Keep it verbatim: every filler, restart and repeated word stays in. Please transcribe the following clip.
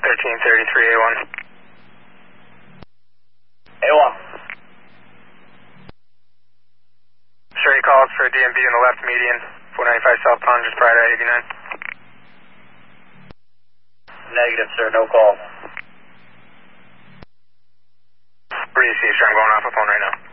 thirteen thirty-three A one. A one. Sherry calls for a D M V on the left median, four ninety-five southbound, just prior to eighty-nine. Negative, sir, no call. Where do you see, sir? I'm going off the phone right now.